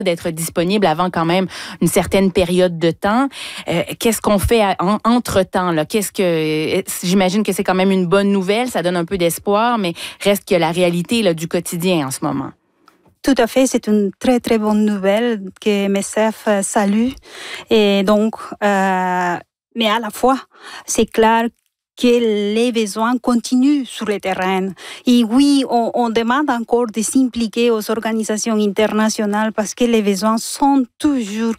d'être disponible avant quand même une certaine période de temps. Qu'est-ce qu'on fait entre-temps, là? J'imagine que c'est quand même une bonne nouvelle, ça donne un peu d'espoir, mais reste que la réalité là, du quotidien en ce moment. Tout à fait, c'est une très très bonne nouvelle que MSF salue. Et donc, mais à la fois, c'est clair que les besoins continuent sur le terrain. Et oui, on demande encore de s'impliquer aux organisations internationales parce que les besoins sont toujours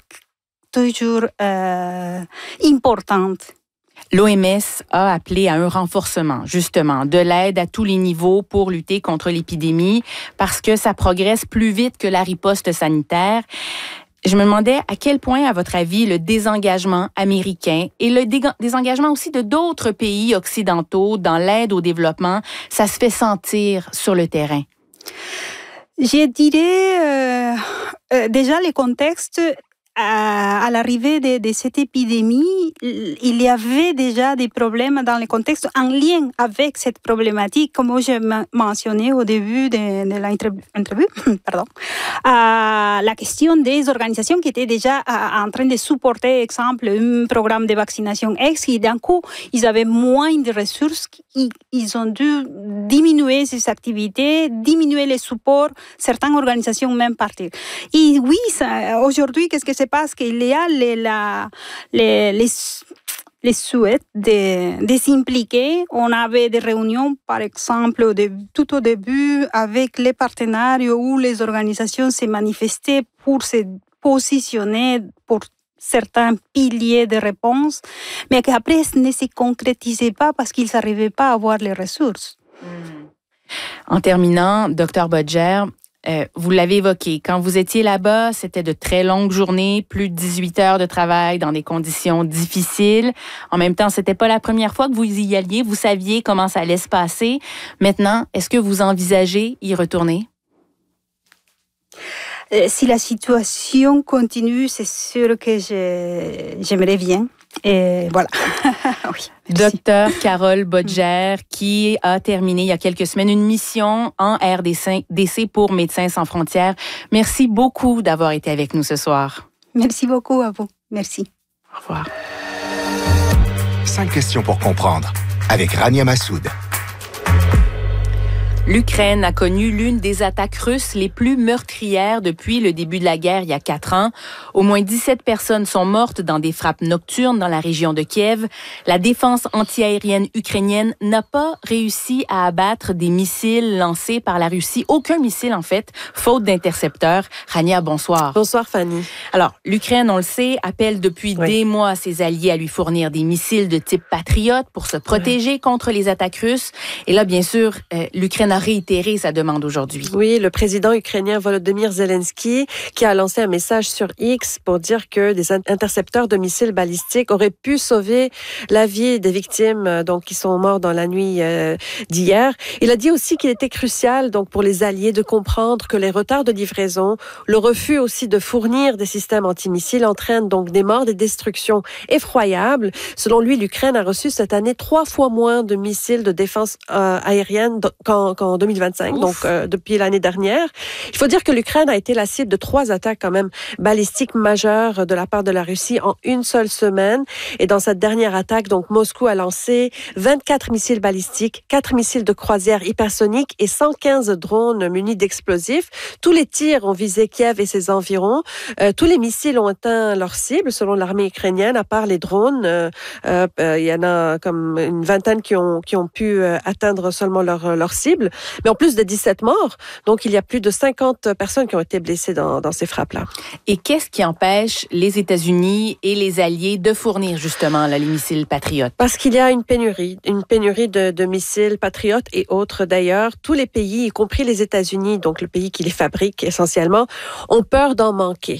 importants. L'OMS a appelé à un renforcement, justement, de l'aide à tous les niveaux pour lutter contre l'épidémie parce que ça progresse plus vite que la riposte sanitaire. Je me demandais à quel point, à votre avis, le désengagement américain et le désengagement aussi de d'autres pays occidentaux dans l'aide au développement, ça se fait sentir sur le terrain. Je dirais déjà le contexte. À l'arrivée de cette épidémie, il y avait déjà des problèmes dans le contexte en lien avec cette problématique, comme j'ai mentionné au début de l'entrevue. La question des organisations qui étaient déjà en train de supporter, exemple, un programme de vaccination X, et d'un coup, ils avaient moins de ressources, ils ont dû diminuer ces activités, diminuer les supports, certaines organisations même partir. Et oui, aujourd'hui, qu'est-ce que se passe? Qu'il y a les souhaits de s'impliquer. On avait des réunions, par exemple, tout au début, avec les partenaires où les organisations se manifestaient pour se positionner pour certains piliers de réponse, mais qu'après, ce ne se concrétisait pas parce qu'ils n'arrivaient pas à avoir les ressources. En terminant, Dr Bodger, vous l'avez évoqué, quand vous étiez là-bas, c'était de très longues journées, plus de 18 heures de travail dans des conditions difficiles. En même temps, c'était pas la première fois que vous y alliez, vous saviez comment ça allait se passer. Maintenant, est-ce que vous envisagez y retourner? Si la situation continue, c'est sûr que j'aimerais bien. Et voilà. Oui, Docteur Carole Bodger, qui a terminé il y a quelques semaines une mission en RDC pour Médecins sans frontières. Merci beaucoup d'avoir été avec nous ce soir. Merci beaucoup à vous. Merci. Au revoir. 5 questions pour comprendre avec Rania Massoud. L'Ukraine a connu l'une des attaques russes les plus meurtrières depuis le début de la guerre il y a 4 ans. Au moins 17 personnes sont mortes dans des frappes nocturnes dans la région de Kiev. La défense antiaérienne ukrainienne n'a pas réussi à abattre des missiles lancés par la Russie. Aucun missile, en fait, faute d'intercepteurs. Rania, bonsoir. Bonsoir, Fanny. Alors, l'Ukraine, on le sait, appelle depuis des mois ses alliés à lui fournir des missiles de type Patriot pour se protéger contre les attaques russes. Et là, bien sûr, l'Ukraine a réitéré sa demande aujourd'hui. Oui, le président ukrainien Volodymyr Zelensky qui a lancé un message sur X pour dire que des intercepteurs de missiles balistiques auraient pu sauver la vie des victimes donc qui sont morts dans la nuit d'hier. Il a dit aussi qu'il était crucial donc pour les alliés de comprendre que les retards de livraison, le refus aussi de fournir des systèmes antimissiles entraînent donc des morts, des destructions effroyables. Selon lui, l'Ukraine a reçu cette année 3 fois moins de missiles de défense aérienne qu'en 2025, donc depuis l'année dernière. Il faut dire que l'Ukraine a été la cible de 3 attaques quand même balistiques majeures de la part de la Russie en une seule semaine. Et dans cette dernière attaque, donc Moscou a lancé 24 missiles balistiques, 4 missiles de croisière hypersoniques et 115 drones munis d'explosifs. Tous les tirs ont visé Kiev et ses environs. Tous les missiles ont atteint leur cible, selon l'armée ukrainienne, à part les drones. Il y en a comme une vingtaine qui ont pu atteindre seulement leur cible. Mais en plus de 17 morts, donc il y a plus de 50 personnes qui ont été blessées dans ces frappes-là. Et qu'est-ce qui empêche les États-Unis et les alliés de fournir justement là, les missiles Patriot? Parce qu'il y a une pénurie de missiles Patriot et autres d'ailleurs. Tous les pays, y compris les États-Unis, donc le pays qui les fabrique essentiellement, ont peur d'en manquer. Et donc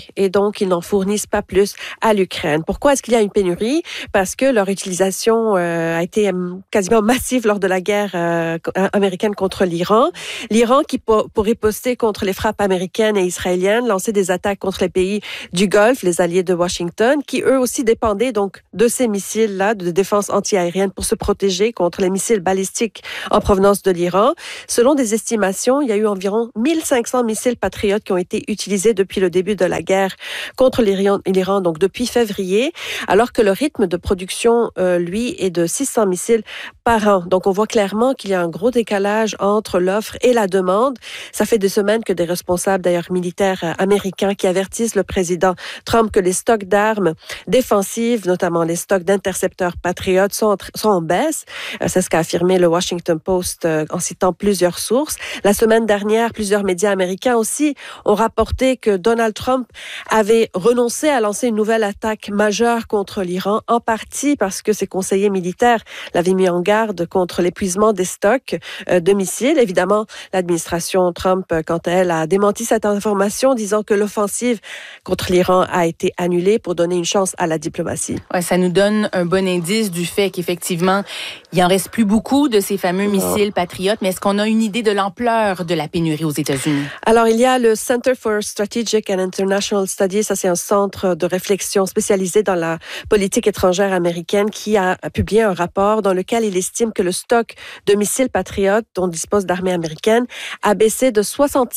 donc ils n'en fournissent pas plus à l'Ukraine. Pourquoi est-ce qu'il y a une pénurie? Parce que leur utilisation a été quasiment massive lors de la guerre américaine contre l'Iran. L'Iran qui, pour riposter contre les frappes américaines et israéliennes, lançait des attaques contre les pays du Golfe, les alliés de Washington, qui eux aussi dépendaient donc de ces missiles-là de défense anti-aérienne pour se protéger contre les missiles balistiques en provenance de l'Iran. Selon des estimations, il y a eu environ 1500 missiles patriotes qui ont été utilisés depuis le début de la guerre contre l'Iran, donc depuis février, alors que le rythme de production, lui, est de 600 missiles par an. Donc, on voit clairement qu'il y a un gros décalage entre l'offre et la demande. Ça fait des semaines que des responsables, d'ailleurs militaires américains, qui avertissent le président Trump que les stocks d'armes défensives, notamment les stocks d'intercepteurs patriotes, sont en baisse. C'est ce qu'a affirmé le Washington Post en citant plusieurs sources. La semaine dernière, plusieurs médias américains aussi ont rapporté que Donald Trump avait renoncé à lancer une nouvelle attaque majeure contre l'Iran, en partie parce que ses conseillers militaires l'avaient mis en garde contre l'épuisement des stocks de missiles. Évidemment, l'administration Trump, quant à elle, a démenti cette information, disant que l'offensive contre l'Iran a été annulée pour donner une chance à la diplomatie. Ouais, ça nous donne un bon indice du fait qu'effectivement, il en reste plus beaucoup de ces fameux missiles patriotes, mais est-ce qu'on a une idée de l'ampleur de la pénurie aux États-Unis? Alors, il y a le Center for Strategic and International Studies, ça c'est un centre de réflexion spécialisé dans la politique étrangère américaine qui a publié un rapport dans lequel il estime que le stock de missiles patriotes dont dispose l'armée américaine a baissé de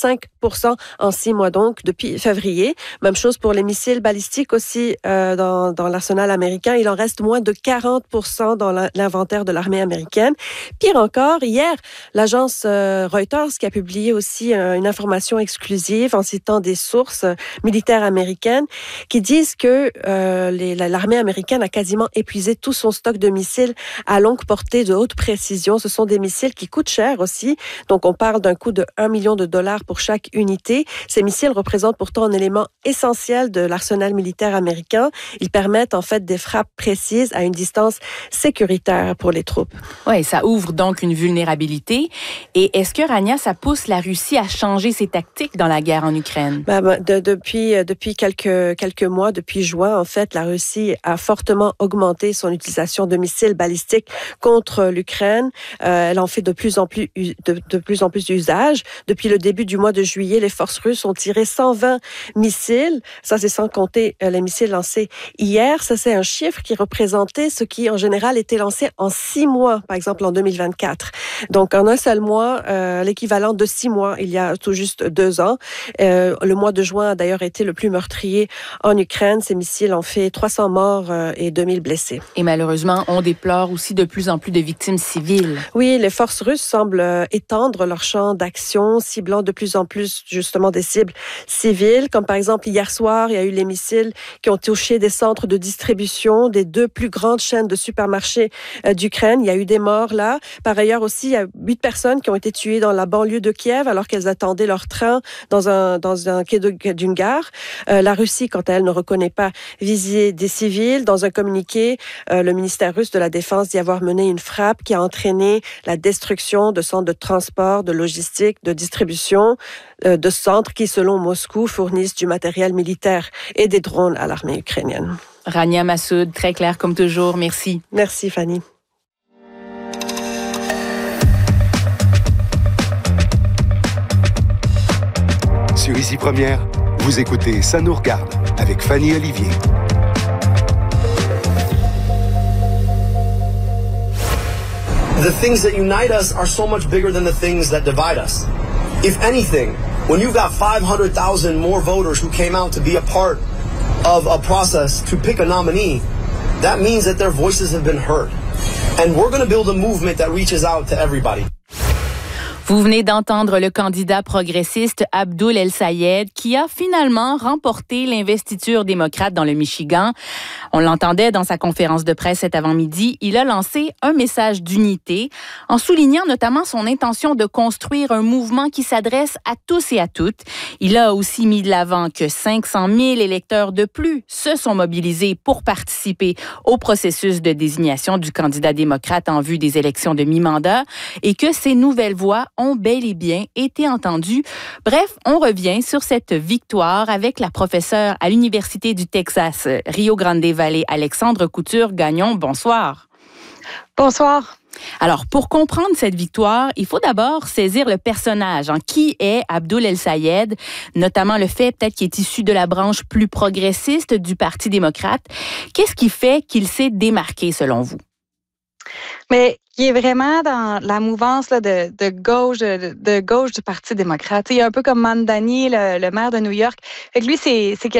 65% en 6 mois donc, depuis février. Même chose pour les missiles balistiques aussi dans l'arsenal américain. Il en reste moins de 40% dans l'inventaire de l'armée américaine. Pire encore, hier, l'agence Reuters qui a publié aussi une information exclusive en citant des sources militaires américaines qui disent que l'armée américaine a quasiment épuisé tout son stock de missiles à longue portée de haute précision. Ce sont des missiles qui coûtent cher aussi. Donc, on parle d'un coût de $1 million pour chaque unité. Ces missiles représentent pourtant un élément essentiel de l'arsenal militaire américain. Ils permettent en fait des frappes précises à une distance sécuritaire pour les troupes. Oui, ça ouvre donc une vulnérabilité. Et est-ce que, Rania, ça pousse la Russie à changer ses tactiques dans la guerre en Ukraine? Depuis quelques mois, depuis juin, en fait, la Russie a fortement augmenté son utilisation de missiles balistiques contre l'Ukraine. Elle en fait de plus en plus d'usage. Depuis le début du mois de juillet, les forces russes ont tiré 120 missiles. Ça, c'est sans compter les missiles lancés hier. Ça, c'est un chiffre qui représentait ce qui, en général, était lancé en 6 mois, par exemple en 2024. Donc, en un seul mois, l'équivalent de 6 mois, il y a tout juste 2 ans. Le mois de juin a d'ailleurs été le plus meurtrier en Ukraine. Ces missiles ont fait 300 morts et 2000 blessés. Et malheureusement, on déplore aussi de plus en plus de victimes civiles. Oui, les forces russes semblent étendre leur champ d'action, ciblant de plus en plus justement des cibles civiles. Comme par exemple, hier soir, il y a eu les missiles qui ont touché des centres de distribution des 2 plus grandes chaînes de supermarchés d'Ukraine. Il y a eu des morts là. Par ailleurs aussi, il y a 8 personnes qui ont été tuées dans la banlieue de Kiev alors qu'elles attendaient leur train dans un quai d'une gare. La Russie, quant à elle, ne reconnaît pas viser des civils. Dans un communiqué, le ministère russe de la Défense dit avoir mené une frappe qui a entraîné la destruction de centres de transport, de logistique, de distribution, de centres qui, selon Moscou, fournissent du matériel militaire et des drones à l'armée ukrainienne. Rania Massoud, très clair comme toujours. Merci. Merci, Fanny. Sur Ici Première, vous écoutez Ça nous regarde avec Fanny Olivier. The things that unite us are so much bigger than the things that divide us. If anything, when you've got 500,000 more voters who came out to be a part of a process to pick a nominee, that means that their voices have been heard. And we're going to build a movement that reaches out to everybody. Vous venez d'entendre le candidat progressiste Abdoul El-Sayed qui a finalement remporté l'investiture démocrate dans le Michigan. On l'entendait dans sa conférence de presse cet avant-midi. Il a lancé un message d'unité en soulignant notamment son intention de construire un mouvement qui s'adresse à tous et à toutes. Il a aussi mis de l'avant que 500 000 électeurs de plus se sont mobilisés pour participer au processus de désignation du candidat démocrate en vue des élections de mi-mandat et que ces nouvelles voix ont bel et bien été entendus. Bref, on revient sur cette victoire avec la professeure à l'Université du Texas, Rio Grande Valley, Alexandre Couture-Gagnon. Bonsoir. Bonsoir. Alors, pour comprendre cette victoire, il faut d'abord saisir le personnage. Qui est Abdoul El-Sayed? Notamment le fait peut-être qu'il est issu de la branche plus progressiste du Parti démocrate. Qu'est-ce qui fait qu'il s'est démarqué, selon vous? Mais qui est vraiment dans la mouvance là, de gauche du Parti démocrate. Il est un peu comme Mamdani, le maire de New York. Fait que lui, c'est